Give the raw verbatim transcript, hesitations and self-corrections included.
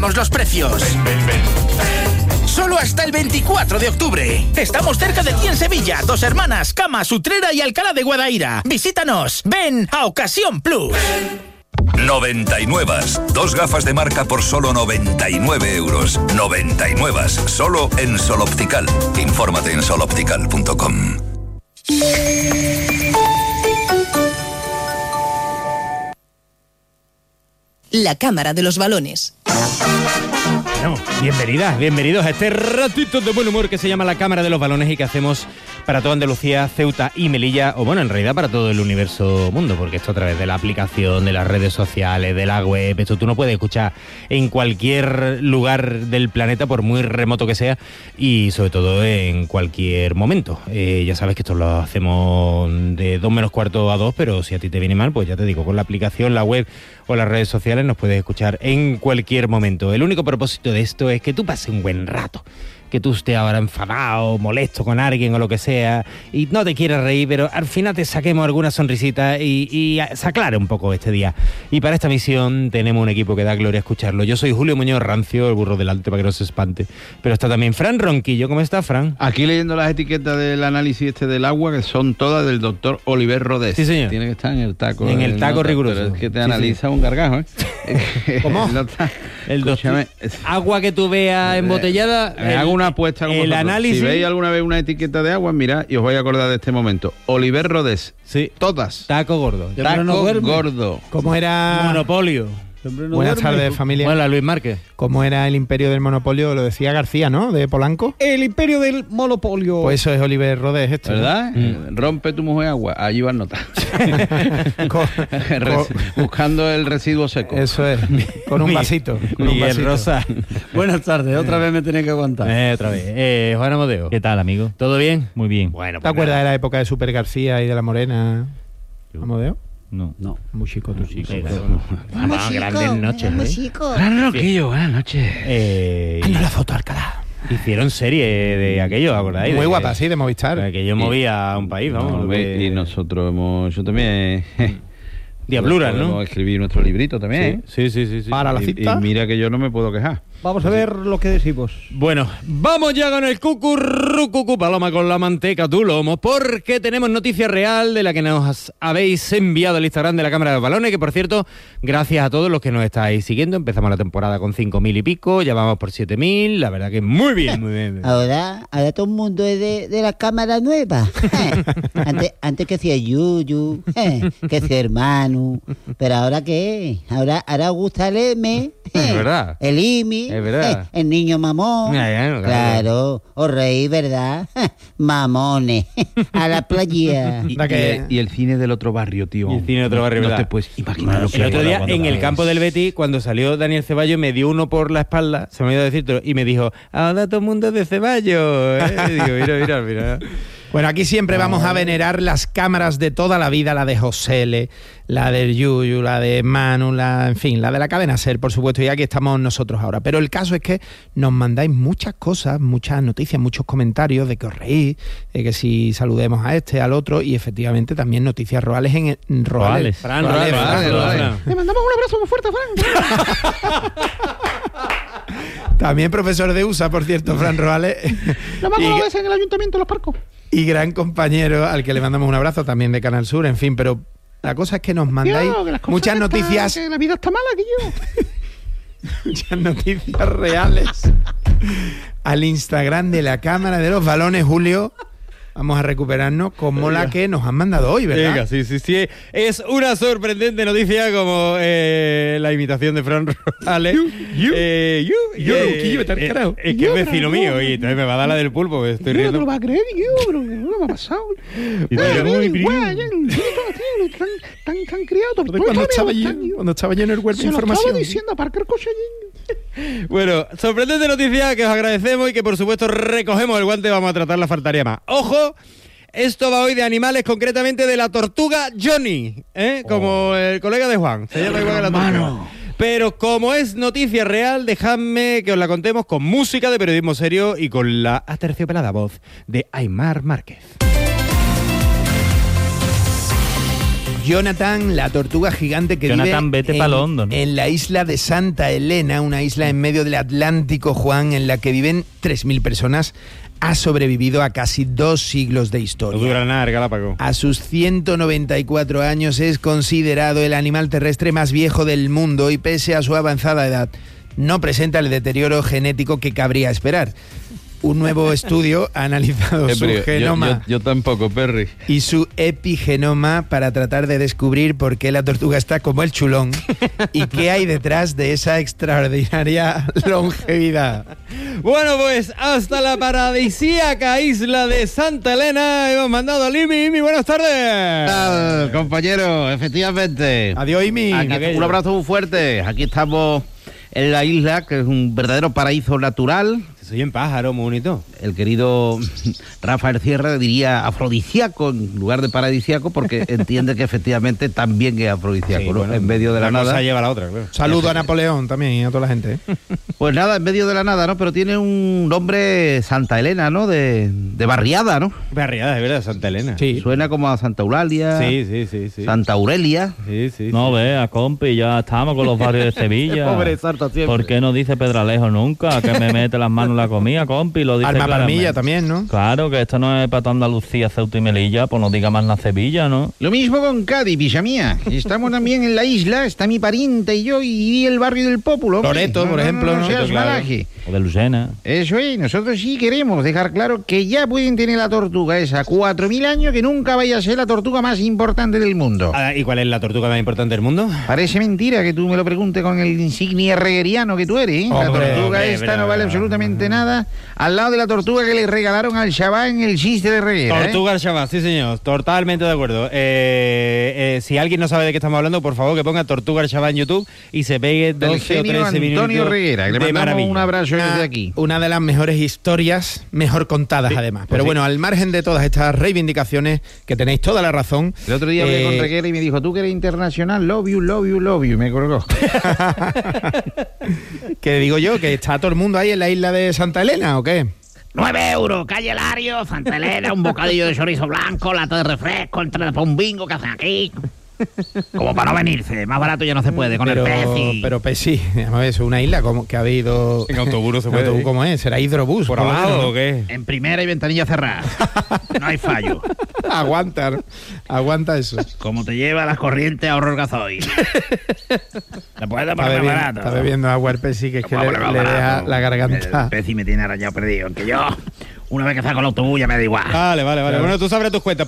los precios. Ven, ven, ven, ven. Solo hasta el veinticuatro de octubre. Estamos cerca de ti en Sevilla, Dos Hermanas, Camas, Utrera y Alcalá de Guadaira. Visítanos. Ven a Ocasión Plus. noventa y nueve. Dos gafas de marca por solo noventa y nueve euros. noventa y nueve. Solo en Sol Optical. Infórmate en sol optical punto com. La Cámara de los Balones. Bueno, bienvenidas, bienvenidos a este ratito de buen humor que se llama La Cámara de los Balones y que hacemos para toda Andalucía, Ceuta y Melilla, o bueno, en realidad para todo el universo mundo, porque esto a través de la aplicación, de las redes sociales, de la web, esto tú no puedes escuchar en cualquier lugar del planeta, por muy remoto que sea, y sobre todo en cualquier momento. Eh, ya sabes que esto lo hacemos de dos menos cuarto a dos, pero si a ti te viene mal, pues ya te digo, con la aplicación, la web o las redes sociales nos puedes escuchar en cualquier momento. El único propósito de esto es que tú pases un buen rato, que tú estés ahora enfadado, molesto con alguien o lo que sea, y no te quieras reír, pero al final te saquemos alguna sonrisita y, y se aclare un poco este día. Y para esta misión tenemos un equipo que da gloria escucharlo. Yo soy Julio Muñoz Rancio, el burro delante para que no se espante, pero está también Fran Ronquillo. ¿Cómo está, Fran? Aquí leyendo las etiquetas del análisis este del agua, que son todas del doctor Oliver Rodés. Sí, señor. Tiene que estar en el taco. En el taco nota, riguroso. Pero es que te Sí, analiza sí. un gargajo, ¿eh? ¿Cómo? Nota, El doctor, agua que tú veas embotellada. Me hago una apuesta con el vosotros. análisis. Si veis alguna vez una etiqueta de agua, mirad y os vais a acordar de este momento. Oliver Rodés. Sí. Todas. Taco gordo. Taco no gordo. ¿Cómo era? Monopolio. No Buenas duerme. tardes, familia. Hola, Luis Márquez. ¿Cómo era el imperio del monopolio? Lo decía García, ¿no? De Polanco. El imperio del monopolio. Pues eso es Oliver Rodés, esto. ¿Verdad? Mm. Rompe tu mujer agua. Allí vas notas. Buscando el residuo seco. Eso es. Con un vasito. Con Miguel un vasito. Rosa. Buenas tardes. Otra vez me tenéis que aguantar. Eh, otra vez. Eh, Juan Amodeo. ¿Qué tal, amigo? ¿Todo bien? Muy bien. Bueno, ¿Te acuerdas de la época de Super García y de La Morena? Amodeo. No. No. Muy chico, tú chico. Vamos, grandes noches. ¿eh? Gran Roquillo, buenas noches. Eh, Haznos la foto, Alcalá. hicieron serie de aquello, ¿acordáis? Muy de, guapa, sí, de Movistar. Que yo movía a un país, vamos. No, que... Y nosotros hemos... Yo también... Diabluras, ¿no? Podemos escribir nuestro librito también. Sí, sí, sí, sí. Para la Y, cita. y mira que yo no me puedo quejar. Vamos a ver lo que decimos. Bueno, vamos ya con el cucurrucucu, paloma con la manteca, tu lomo, porque tenemos noticia real de la que nos habéis enviado al Instagram de la Cámara de los Balones, que por cierto, gracias a todos los que nos estáis siguiendo. Empezamos la temporada con cinco mil y pico, ya vamos por siete mil, la verdad que muy bien, muy bien. Ahora, ahora todo el mundo es de, de la cámara nueva. Eh. Antes, antes que hacía Yuyu, eh, que hacía Hermano, pero ahora qué, ahora, ahora gusta el M, eh, Es verdad. el I M I, Es verdad. eh, el niño mamón. Ya, ya, no, claro. Claro, os reí, ¿verdad? Mamones, a la playa. Y, La que- y el, y el cine del otro barrio, tío. Y el cine del otro barrio, No, no ¿verdad? te puedes imaginar lo que El otro hay día, cuando en el ves. campo del Betis, cuando salió Daniel Ceballos, me dio uno por la espalda, se me olvidó decirte, y me dijo, ahora todo el mundo es de Ceballos. ¿eh? Y digo, mira, mira, mira. Bueno, aquí siempre vamos a venerar las cámaras de toda la vida, la de Josele, la del Yuyu, la de Manu, la, en fin, la de la cadena SER, por supuesto, y aquí estamos nosotros ahora. Pero el caso es que nos mandáis muchas cosas, muchas noticias, muchos comentarios de que os reís, de que si saludemos a este, al otro, y efectivamente también noticias roales en, en Roales. Fran, Roales, Roales, Fran, Roales, Roales. Fran. Le mandamos un abrazo muy fuerte, Fran. También profesor de U S A, por cierto, Fran Roales. Lo vamos Y- a ver en el ayuntamiento de Los Parcos. Y gran compañero al que le mandamos un abrazo también de Canal Sur, en fin, pero la cosa es que nos mandáis Tío, que las cosas muchas que está- noticias, que la vida está mala, que yo. muchas noticias reales al Instagram de la Cámara de los Balones, Julio. Vamos a recuperarnos como la que nos han mandado hoy, ¿verdad? Venga, sí, sí, sí. Es una sorprendente noticia como eh, la imitación de Fran Roales. you. Eh, you, Yo, eh, Ronquillo, vete al eh, carajo. Es que Yo, es vecino Fran, mío no. y entonces me va a dar la del pulpo, que estoy Yo no te riendo. lo vas a creer, yo, pero ¿qué me ha pasado? Y tú, Eh, muy eh, primo. guay, ya, el chico, tío, tan, tan, tan criado. todo- todo Cuando está estaba, bien, lleno, está bien. cuando estaba lleno el cuerpo Se de lo información. estaba diciendo a Parker Cochellín. Bueno, sorprendente noticia que os agradecemos y que por supuesto recogemos el guante, vamos a tratarla, faltaría más. ¡Ojo! Esto va hoy de animales, concretamente de la tortuga Johnny, ¿eh? Como el colega de Juan. Se llama igual que la tortuga. Pero como es noticia real, dejadme que os la contemos con música de periodismo serio y con la aterciopelada voz de Aimar Márquez. Jonathan, la tortuga gigante que Jonathan, vive vete en, pa' London. en la isla de Santa Elena, una isla en medio del Atlántico, Juan, en la que viven tres mil personas, ha sobrevivido a casi dos siglos de No historia. dura nada el Galápago. A sus ciento noventa y cuatro años es considerado el animal terrestre más viejo del mundo y pese a su avanzada edad no presenta el deterioro genético que cabría esperar. Un nuevo estudio ha analizado Eh, su pero yo- genoma Yo, yo tampoco, Perry. y su epigenoma para tratar de descubrir por qué la tortuga está como el chulón y qué hay detrás de esa extraordinaria longevidad. Bueno, pues hasta la paradisíaca isla de Santa Elena hemos mandado a Limi. Imi, buenas tardes. tal, compañero? Efectivamente. Adiós, Imi. Aquí está, un abrazo muy fuerte. Aquí estamos en la isla, que es un verdadero paraíso natural. Soy en pájaro, muy bonito. El querido Rafael Sierra diría afrodisíaco en lugar de paradisíaco, porque entiende que efectivamente también es afrodisíaco, Sí, ¿no? bueno, En medio de la una cosa nada. lleva a la otra, claro. Saludo a Napoleón también y a toda la gente. ¿eh? Pues nada, en medio de la nada, ¿no? Pero tiene un nombre Santa Elena, ¿no? De, de barriada, ¿no? Barriada, de verdad, Santa Elena. Sí. Suena como a Santa Eulalia, Sí, sí, sí, sí. Santa Aurelia. Sí, sí, No sí. vea, compi, ya estamos con los barrios de Sevilla. Pobre Sarta siempre. ¿Por qué no dice Pedralejo nunca? Que me mete las manos en la comida, compi, lo dice Alma claramente. Palmilla también, ¿no? Claro, que esto no es para toda Andalucía, Ceuta y Melilla, pues no diga más la Sevilla, ¿no? Lo mismo con Cádiz, pilla mía. Estamos también en la isla, está mi pariente y yo, y el barrio del Pópulo. hombre. Loreto, por ejemplo, No, ¿no? seas Claro. malaje. O de Lucena. Eso es, nosotros sí queremos dejar claro que ya pueden tener la tortuga esa, cuatro mil años, que nunca vaya a ser la tortuga más importante del mundo. Ah, ¿y cuál es la tortuga más importante del mundo? Parece mentira que tú me lo preguntes con el insignia herreriano que tú eres, ¿eh? La Hombre, tortuga hombre, esta pero- no vale absolutamente nada al lado de la tortuga que le regalaron al Shabbat en el chiste de reguera, ¿eh? Tortuga al Shabbat, sí señor, totalmente de acuerdo. Eh, eh, si alguien no sabe de qué estamos hablando, por favor que ponga Tortuga al Shabbat en YouTube y se pegue Del doce o genio trece minutos Antonio Reguera, que le de mandamos maravilla. un abrazo Una, desde aquí. una de las mejores historias, mejor contadas además. Pero sí. bueno, al margen de todas estas reivindicaciones, que tenéis toda la razón. El otro día hablé eh, con Reguera y me dijo, tú que eres internacional, love you, love you, love you, y me colgó. que digo yo, que está todo el mundo ahí en la isla de Santa Elena, ¿o qué? nueve euros, calle Lario, Santa Elena, un bocadillo de chorizo blanco, lata de refresco, entrada para un bingo que hacen aquí. Como para no venirse, más barato ya no se puede con pero, el Pepsi. Pero Pepsi, a ver, es una isla como que ha habido... En autobús no se ¿En puede autobús ir. cómo es? ¿Será hidrobús? ¿Por lo abajo menos, o ¿no? qué? En primera y ventanilla cerrada. No hay fallo. Aguanta, ¿no? Aguanta eso. Como te lleva las corrientes a ahorro gasoil. Te puedes Está poner más bebiendo, barato. está bebiendo agua el Pepsi, que es que le, Vamos a poner más le deja barato. la El garganta. Pepsi me tiene arañado perdido. Aunque yo, una vez que saco el autobús, ya me da igual. Vale, vale, vale. Bueno, tú sabrás tus cuentas.